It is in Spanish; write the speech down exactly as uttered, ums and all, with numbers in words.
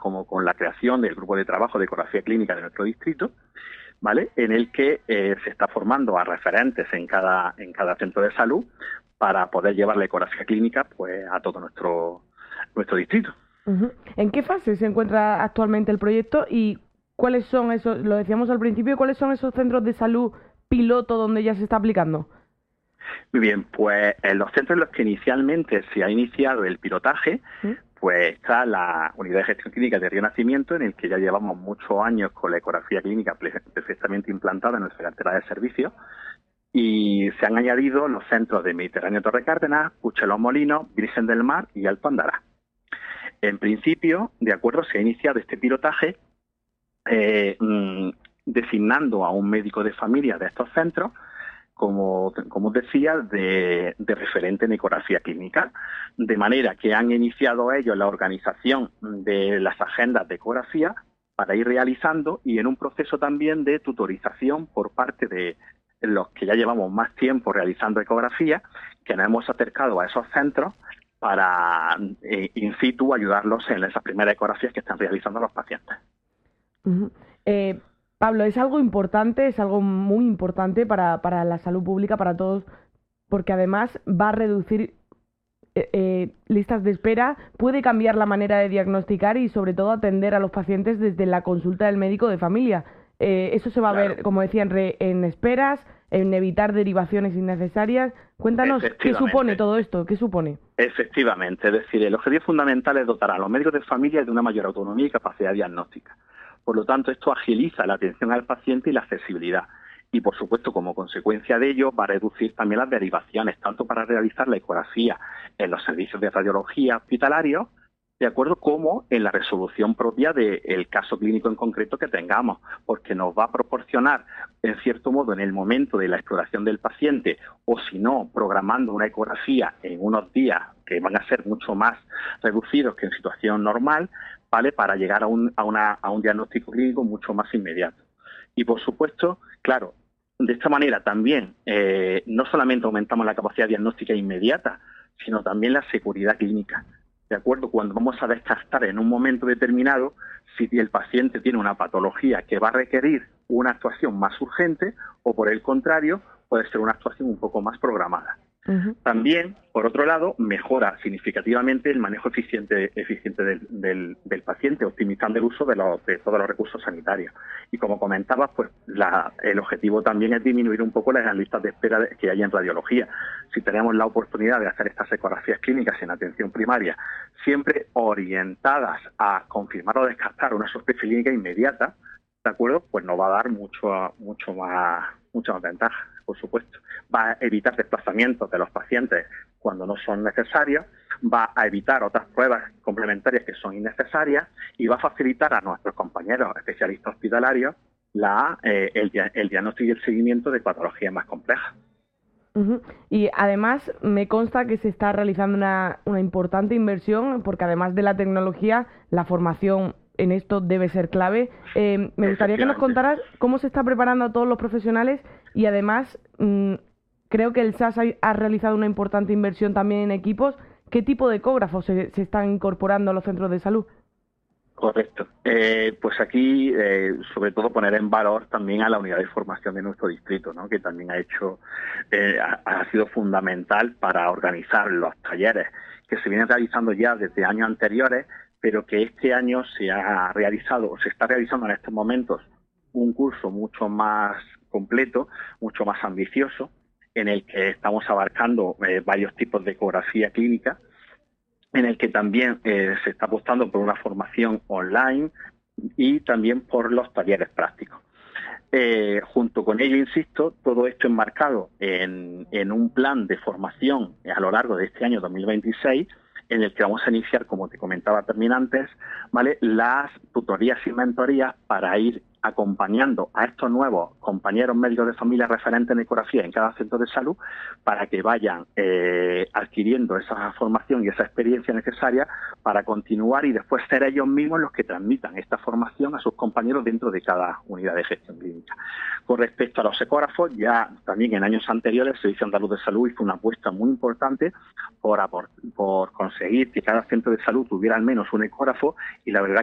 como con la creación del grupo de trabajo de ecografía clínica de nuestro distrito, ¿vale? En el que eh, se está formando a referentes en cada, en cada centro de salud para poder llevar la ecografía clínica pues a todo nuestro, nuestro distrito. Uh-huh. ¿En qué fase se encuentra actualmente el proyecto y cuáles son esos, lo decíamos al principio, cuáles son esos centros de salud piloto donde ya se está aplicando? Muy bien, pues en los centros en los que inicialmente se ha iniciado el pilotaje, ¿sí? Pues está la Unidad de Gestión Clínica de Río Nacimiento, en el que ya llevamos muchos años con la ecografía clínica perfectamente implantada en nuestra cartera de servicios, y se han añadido los centros de Mediterráneo Torre Cárdenas, Puche Los Molinos, Virgen del Mar y Alto Andará. En principio, de acuerdo, se ha iniciado este pilotaje eh, mmm, designando a un médico de familia de estos centros, como, como os decía, de, de referente en ecografía clínica, de manera que han iniciado ellos la organización de las agendas de ecografía para ir realizando y en un proceso también de tutorización por parte de los que ya llevamos más tiempo realizando ecografía, que nos hemos acercado a esos centros para eh, in situ ayudarlos en esas primeras ecografías que están realizando los pacientes. Uh-huh. eh... Pablo, es algo importante, es algo muy importante para, para la salud pública, para todos, porque además va a reducir eh, eh, listas de espera, puede cambiar la manera de diagnosticar y sobre todo atender a los pacientes desde la consulta del médico de familia. Eh, eso se va claro. a ver, como decía, en, re, en esperas, en evitar derivaciones innecesarias. Cuéntanos qué supone todo esto, qué supone. Efectivamente, es decir, el objetivo fundamental es dotar a los médicos de familia de una mayor autonomía y capacidad diagnóstica. Por lo tanto, esto agiliza la atención al paciente y la accesibilidad. Y, por supuesto, como consecuencia de ello, va a reducir también las derivaciones, tanto para realizar la ecografía en los servicios de radiología hospitalarios, de acuerdo, como en la resolución propia del caso clínico en concreto que tengamos, porque nos va a proporcionar, en cierto modo, en el momento de la exploración del paciente, o si no, programando una ecografía en unos días que van a ser mucho más reducidos que en situación normal, ¿vale? Para llegar a un, a, una, a un diagnóstico clínico mucho más inmediato. Y, por supuesto, claro, de esta manera también eh, no solamente aumentamos la capacidad diagnóstica inmediata, sino también la seguridad clínica. ¿De acuerdo? Cuando vamos a descartar en un momento determinado si el paciente tiene una patología que va a requerir una actuación más urgente o, por el contrario, puede ser una actuación un poco más programada. Uh-huh. También, por otro lado, mejora significativamente el manejo eficiente, eficiente del, del, del paciente, optimizando el uso de, los, de todos los recursos sanitarios. Y como comentabas, pues la, el objetivo también es disminuir un poco las listas de espera que hay en radiología. Si tenemos la oportunidad de hacer estas ecografías clínicas en atención primaria, siempre orientadas a confirmar o descartar una sospecha clínica inmediata, ¿de acuerdo? Pues nos va a dar mucho, mucho más, mucha más ventaja, por supuesto. Va a evitar desplazamientos de los pacientes cuando no son necesarios, va a evitar otras pruebas complementarias que son innecesarias y va a facilitar a nuestros compañeros especialistas hospitalarios la, eh, el, el diagnóstico y el seguimiento de patologías más complejas. Uh-huh. Y además me consta que se está realizando una, una importante inversión, porque además de la tecnología, la formación en esto debe ser clave. Eh, me gustaría que nos contaras cómo se está preparando a todos los profesionales y además mmm, creo que el S A S ha, ha realizado una importante inversión también en equipos. ¿Qué tipo de ecógrafos se, se están incorporando a los centros de salud? Correcto. Eh, pues aquí, eh, sobre todo, poner en valor también a la unidad de formación de nuestro distrito, ¿no? Que también ha hecho, eh, ha, ha sido fundamental para organizar los talleres que se vienen realizando ya desde años anteriores, pero que este año se ha realizado, o se está realizando en estos momentos, un curso mucho más completo, mucho más ambicioso, en el que estamos abarcando eh, varios tipos de ecografía clínica, en el que también eh, se está apostando por una formación online y también por los talleres prácticos. Eh, junto con ello, insisto, todo esto enmarcado en, en un plan de formación a lo largo de este año dos mil veintiséis, en el que vamos a iniciar, como te comentaba también antes, ¿vale?, las tutorías y mentorías para ir acompañando a estos nuevos compañeros médicos de familia referentes en ecografía en cada centro de salud para que vayan eh, adquiriendo esa formación y esa experiencia necesaria para continuar y después ser ellos mismos los que transmitan esta formación a sus compañeros dentro de cada unidad de gestión clínica. Con respecto a los ecógrafos, ya también en años anteriores el Servicio Andaluz de Salud hizo una apuesta muy importante por, por conseguir que cada centro de salud tuviera al menos un ecógrafo y la verdad